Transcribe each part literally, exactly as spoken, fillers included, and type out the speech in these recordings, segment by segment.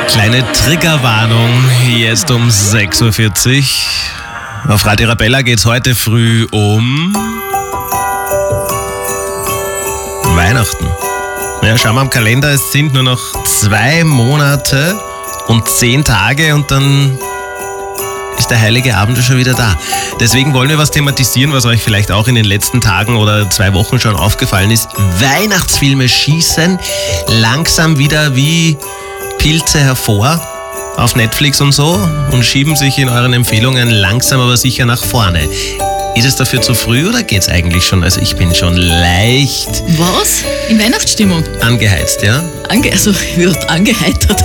Kleine Triggerwarnung, jetzt um sechs Uhr vierzig. Auf Radio Arabella geht es heute früh um Weihnachten. Ja, schauen wir am Kalender, es sind nur noch zwei Monate und zehn Tage und dann ist der heilige Abend schon wieder da. Deswegen wollen wir was thematisieren, was euch vielleicht auch in den letzten Tagen oder zwei Wochen schon aufgefallen ist. Weihnachtsfilme schießen langsam wieder wie Pilze hervor auf Netflix und so und schieben sich in euren Empfehlungen langsam aber sicher nach vorne. Ist es dafür zu früh oder geht's eigentlich schon? Also ich bin schon leicht... Was? In Weihnachtsstimmung? Angeheizt, ja? Ange also, wird angeheitert.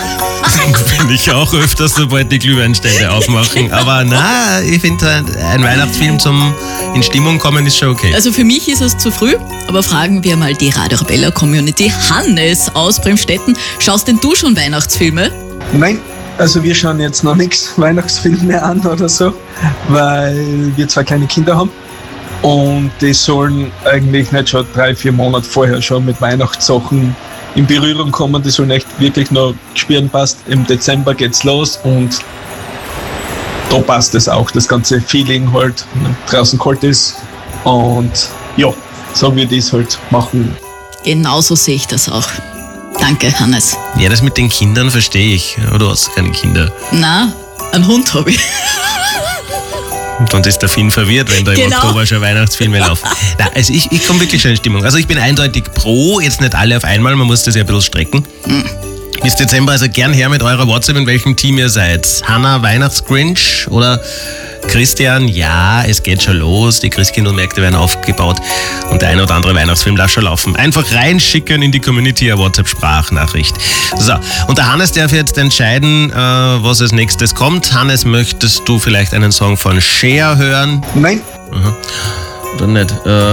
Bin ich auch öfters, sobald die Glühweinstände aufmachen. Aber na, ich finde, ein Weihnachtsfilm zum in Stimmung kommen ist schon okay. Also für mich ist es zu früh, aber fragen wir mal die Radio Arabella Community. Hannes aus Bremstetten, schaust denn du schon Weihnachtsfilme? Nein, also wir schauen jetzt noch nichts Weihnachtsfilme an oder so, weil wir zwei kleine Kinder haben. Und die sollen eigentlich nicht schon drei, vier Monate vorher schon mit Weihnachtssachen in Berührung kommen. Die sollen echt wirklich noch spüren, passt. Im Dezember geht's los und da passt es auch, das ganze Feeling halt, wenn draußen kalt ist. Und ja, so würde ich es halt machen. Genauso sehe ich das auch. Danke, Hannes. Ja, das mit den Kindern verstehe ich. Aber du hast keine Kinder. Na, einen Hund habe ich. Und ist der Finn verwirrt, wenn da im Genau. Oktober schon Weihnachtsfilme laufen. Nein, also ich, ich komme wirklich schon in Stimmung. Also ich bin eindeutig pro, jetzt nicht alle auf einmal, man muss das ja ein bisschen strecken. Mhm. Bis Dezember also gern her mit eurer WhatsApp, in welchem Team ihr seid. Hanna, Weihnachtsgrinch oder Christian, ja, es geht schon los, die Christkindlmärkte werden aufgebaut und der eine oder andere Weihnachtsfilm darf schon laufen. Einfach reinschicken in die Community eine WhatsApp-Sprachnachricht. So, und der Hannes darf jetzt entscheiden, äh, was als nächstes kommt. Hannes, möchtest du vielleicht einen Song von Cher hören? Nein. Aha. Oder nicht?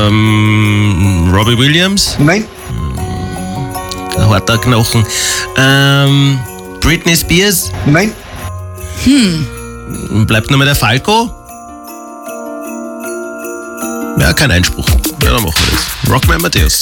Ähm, Robbie Williams? Nein. Ein harter Knochen. Ähm, Britney Spears? Nein. Hm. Bleibt nur mehr der Falco? Ja, kein Einspruch. Ja, dann machen wir das. Rockman Matthäus.